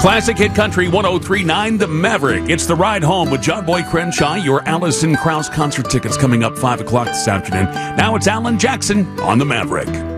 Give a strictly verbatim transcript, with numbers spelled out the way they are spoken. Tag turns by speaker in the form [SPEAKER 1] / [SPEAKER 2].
[SPEAKER 1] Classic Hit Country one oh three point nine, The Maverick. It's The Ride Home with John Boy Crenshaw. Your Alison Krauss concert tickets coming up five o'clock this afternoon. Now it's Alan Jackson on The Maverick.